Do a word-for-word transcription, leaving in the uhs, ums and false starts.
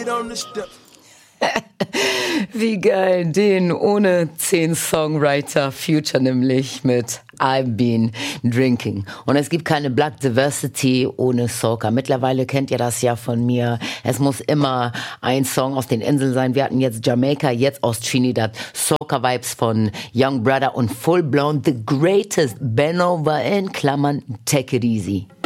Wie geil, den ohne zehn Songwriter Future nämlich mit I've Been Drinking. Und es gibt keine Black Diversity ohne Soca. Mittlerweile kennt ihr das ja von mir. Es muss immer ein Song aus den Inseln sein. Wir hatten jetzt Jamaica, jetzt aus Trinidad. Soca Vibes von Young Brother und Full Blown The Greatest. Bend Over in Klammern Take It Easy.